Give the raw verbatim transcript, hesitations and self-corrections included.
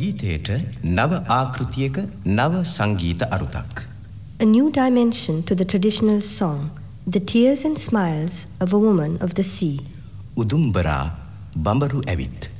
ගීතයට නව ආකෘතියක නව සංගීත අරුතක්. A new dimension to the traditional song, the tears and smiles of a woman of the sea. උදුම්බරා බඹරු ඇවිත්.